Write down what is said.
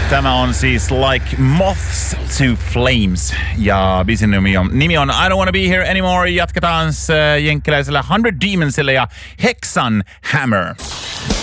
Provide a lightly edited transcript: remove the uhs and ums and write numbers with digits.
Tämä on siis Like Moths to Flames ja biisin nimi on I Don't Wanna Be Here Anymore. Jatketaan jenkkiläisellä 100 Demonsilla ja Hexan Hammer.